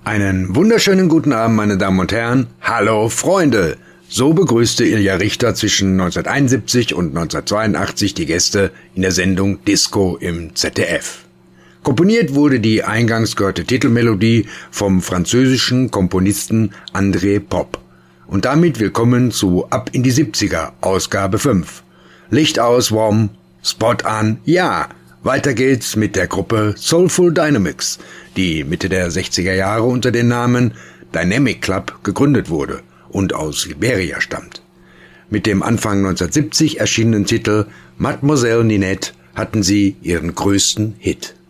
Einen wunderschönen guten Abend, meine Damen und Herren. Hallo, Freunde! So begrüßte Ilja Richter zwischen 1971 und 1982 die Gäste in der Sendung Disco im ZDF. Komponiert wurde die eingangs gehörte Titelmelodie vom französischen Komponisten André Popp. Und damit willkommen zu Ab in die 70er, Ausgabe 5. Licht aus, warm, Spot an, ja! Weiter geht's mit der Gruppe Soulful Dynamics, die Mitte der 60er Jahre unter dem Namen Dynamic Club gegründet wurde und aus Liberia stammt. Mit dem Anfang 1970 erschienenen Titel Mademoiselle Ninette hatten sie ihren größten Hit.